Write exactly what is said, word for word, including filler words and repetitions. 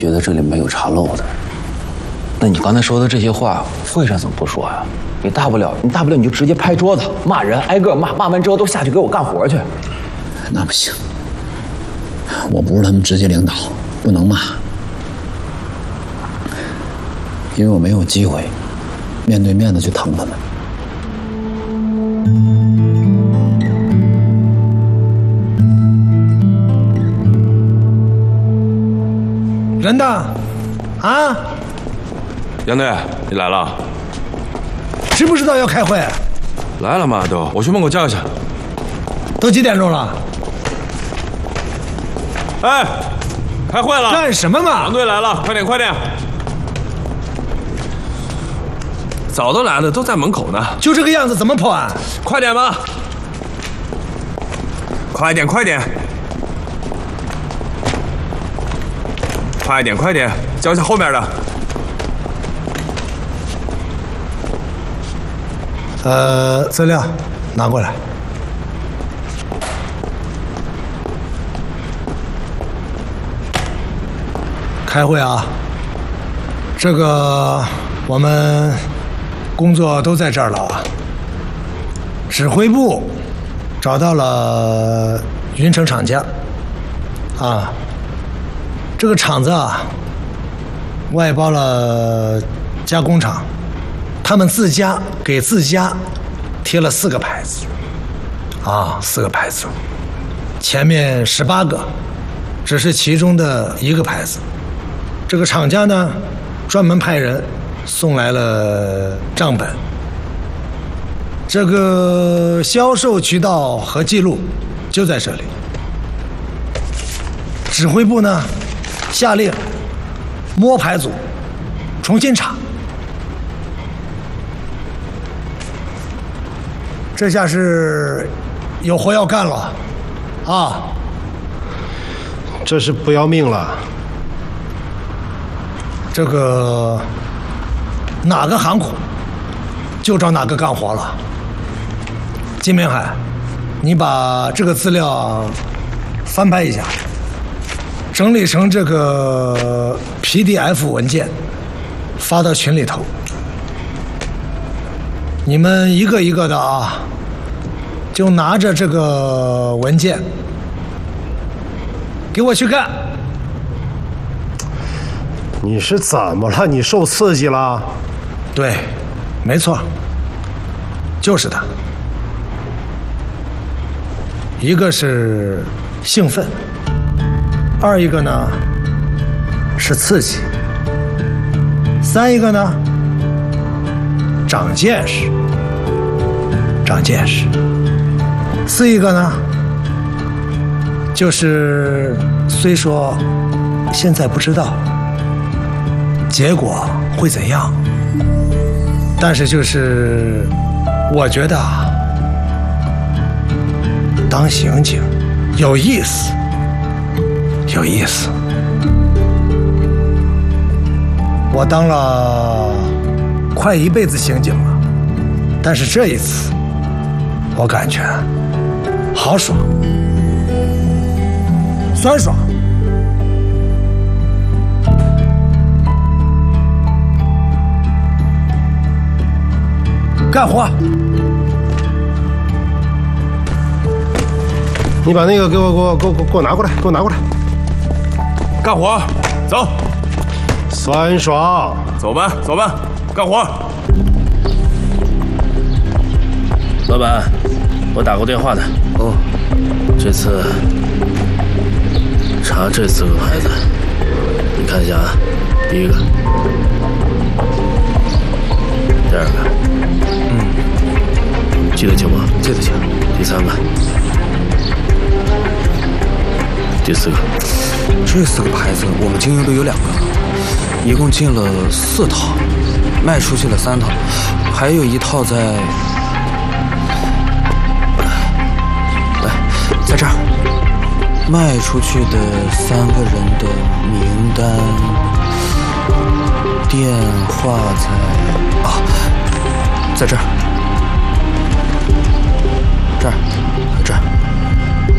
觉得这里没有查漏的。那你刚才说的这些话，会上怎么不说呀？你大不了，你大不了你就直接拍桌子骂人，挨个骂，骂完之后都下去给我干活去。 那不行，我不是他们直接领导，不能骂，因为我没有机会面对面的去疼他们。 人呢？啊？ 杨队，你来了？ 知不知道要开会？ 来了嘛都，我去门口叫一下。 都几点钟了？ 哎，开会了！ 干什么嘛？ 杨队来了，快点快点！早都来了，都在门口呢。 就这个样子，怎么破案？ 快点吧！快点快点！快点快点，叫一下后面的。 呃，资料拿过来。开会啊！这个我们工作都在这儿了啊。指挥部找到了云城厂家，啊，这个厂子啊外包了加工厂，他们自家给自家贴了四个牌子，啊，四个牌子，前面十八个，只是其中的一个牌子。这个厂家呢，专门派人送来了账本，这个销售渠道和记录就在这里。指挥部呢，下令摸牌组重新查。这下是有活要干了，啊！ 这是不要命了。 这个哪个行苦，就找哪个干活了。金明海，你把这个资料翻拍一下，整理成这个 P D F 文件，发到群里头。你们一个一个的啊，就拿着这个文件，给我去干。 你是怎么了？你受刺激了？ 对，没错，就是的。一个是兴奋，二一个呢是刺激，三一个呢长见识，长见识，四一个呢就是虽说现在不知道结果会怎样，但是就是我觉得啊，当刑警有意思，有意思。我当了快一辈子刑警了，但是这一次我感觉好爽，酸爽。干活！ 你把那个给我，给我，给我，给我拿过来，给我拿过来。 干活，走。 酸爽， 走吧，走吧，干活。 老板，我打过电话的。哦，这次查这四个牌子，你看一下啊，第一个，第二个。记得清吗？ 记得清。 第三个，第四个。 这四个牌子我们经营的有两个，一共进了四套，卖出去了三套，还有一套在……来，在这儿。卖出去的三个人的名单、电话在……啊，在这儿。这儿，这儿。